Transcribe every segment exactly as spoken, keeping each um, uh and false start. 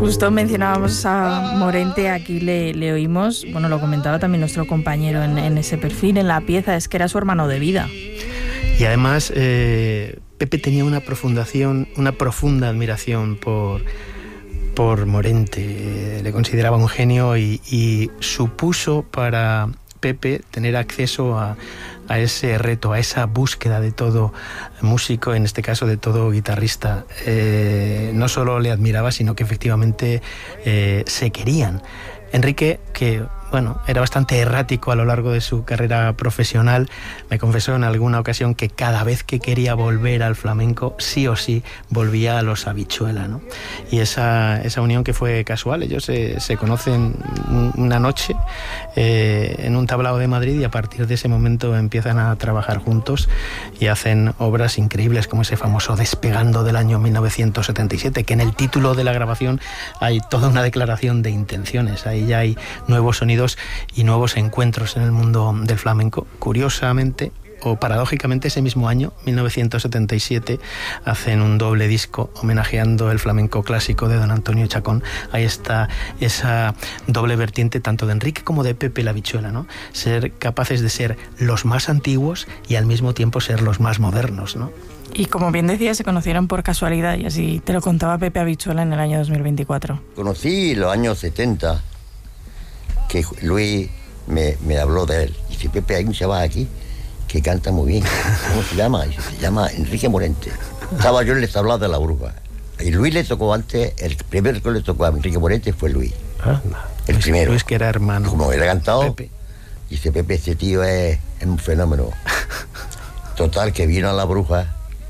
Justo mencionábamos a Morente, aquí le, le oímos, bueno, lo comentaba también nuestro compañero en, en ese perfil, en la pieza, es que era su hermano de vida. Y además, eh, Pepe tenía una profundación, una profunda admiración por, por Morente, le consideraba un genio y, y supuso para Pepe tener acceso a, a ese reto, a esa búsqueda de todo músico, en este caso de todo guitarrista. Eh, no solo le admiraba, sino que efectivamente eh, se querían. Enrique, que bueno, era bastante errático a lo largo de su carrera profesional, me confesó en alguna ocasión que cada vez que quería volver al flamenco, sí o sí volvía a los Habichuela, ¿no? Y esa, esa unión que fue casual, ellos se, se conocen una noche eh, en un tablao de Madrid y a partir de ese momento empiezan a trabajar juntos y hacen obras increíbles como ese famoso Despegando del año mil novecientos setenta y siete, que en el título de la grabación hay toda una declaración de intenciones, ahí ya hay nuevos sonidos y nuevos encuentros en el mundo del flamenco. Curiosamente o paradójicamente, ese mismo año, mil novecientos setenta y siete, hacen un doble disco homenajeando el flamenco clásico de don Antonio Chacón. Ahí está esa doble vertiente tanto de Enrique como de Pepe la Habichuela, ¿no? Ser capaces de ser los más antiguos y al mismo tiempo ser los más modernos, ¿no? Y como bien decía, se conocieron por casualidad y así te lo contaba Pepe Habichuela en el año dos mil veinticuatro. Conocí los años setenta, que Luis me, me habló de él. Dice, Pepe, hay un chaval aquí que canta muy bien. ¿Cómo se llama? Dice, se llama Enrique Morente. Estaba yo en el tablao de la Bruja. Y Luis le tocó antes, el primero que le tocó a Enrique Morente fue Luis. Ah, no. El Luis, primero. Luis, que era hermano. Como él ha cantado, Pepe. Dice, Pepe, este tío es, es un fenómeno. Total, que vino a la Bruja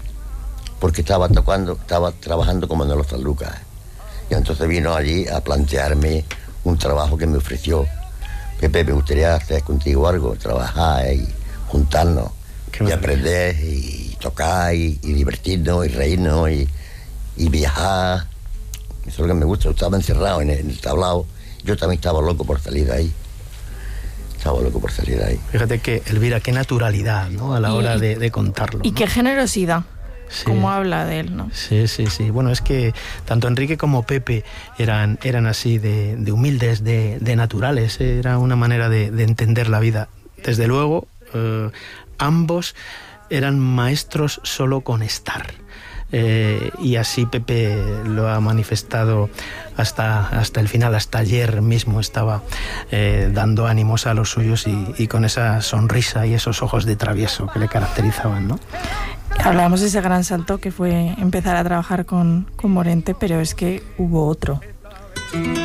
porque estaba tocando, estaba trabajando como en los San Lucas. Y entonces vino allí a plantearme un trabajo que me ofreció. Pepe, me gustaría hacer contigo algo, trabajar y juntarnos y maravilla. Aprender y tocar y, y divertirnos y reírnos y, y viajar. Eso es lo que me gusta. Yo estaba encerrado en el, en el tablao. Yo también estaba loco por salir de ahí. Estaba loco por salir de ahí. Fíjate que, Elvira, qué naturalidad, ¿no? A la hora de, de contarlo. Y ¿no? qué generosidad. Sí. Cómo habla de él, ¿no? Sí, sí, sí. Bueno, es que tanto Enrique como Pepe eran, eran así de, de humildes, de, de naturales. Era una manera de, de entender la vida. Desde luego, eh, ambos eran maestros solo con estar. Eh, y así Pepe lo ha manifestado hasta, hasta el final, hasta ayer mismo estaba eh, dando ánimos a los suyos y, y con esa sonrisa y esos ojos de travieso que le caracterizaban, ¿no? Hablábamos de ese gran salto que fue empezar a trabajar con, con Morente, pero es que hubo otro.